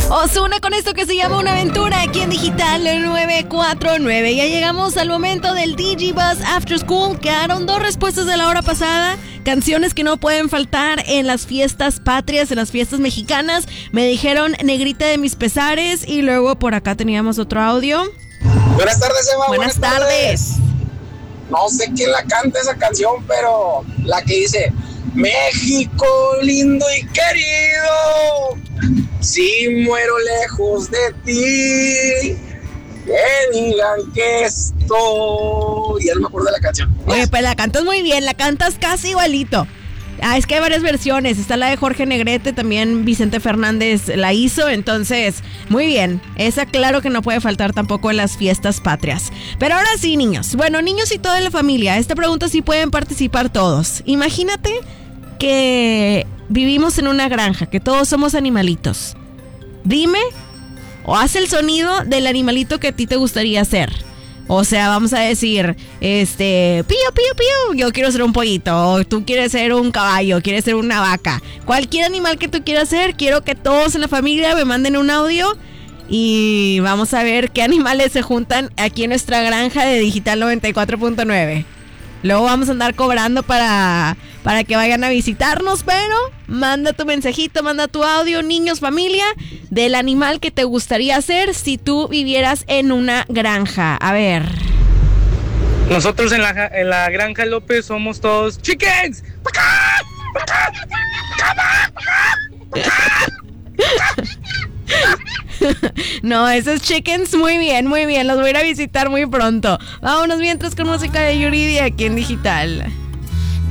Ozuna con esto que se llama Una Aventura aquí en Digital 949. Ya llegamos al momento del Digibus After School. Quedaron 2 respuestas de la hora pasada. Canciones que no pueden faltar en las fiestas patrias, en las fiestas mexicanas. Me dijeron Negrita de mis pesares y luego por acá teníamos otro audio. Buenas tardes, Eva. Buenas tardes. No sé quién la canta esa canción, pero la que dice México lindo y querido, si muero lejos de ti, que digan que estoy. Ya no me acuerdo de la canción. Oye, pues la cantas muy bien, la cantas casi igualito. Es que hay varias versiones. Está la de Jorge Negrete, también Vicente Fernández la hizo. Entonces, muy bien. Esa claro que no puede faltar tampoco en las fiestas patrias. Pero ahora sí, niños. Bueno, niños y toda la familia. Esta pregunta sí pueden participar todos. Imagínate que vivimos en una granja, que todos somos animalitos. Dime o haz el sonido del animalito que a ti te gustaría ser. O sea, vamos a decir, pío, pío, pío, yo quiero ser un pollito, o tú quieres ser un caballo, quieres ser una vaca. Cualquier animal que tú quieras ser, quiero que todos en la familia me manden un audio y vamos a ver qué animales se juntan aquí en nuestra granja de Digital 94.9. Luego vamos a andar cobrando para que vayan a visitarnos, pero manda tu mensajito, manda tu audio, niños, familia, del animal que te gustaría ser si tú vivieras en una granja. A ver. Nosotros en la granja López somos todos chickens. No, esos chickens, muy bien, los voy a ir a visitar muy pronto. Vámonos mientras con música de Yuridia aquí en Digital.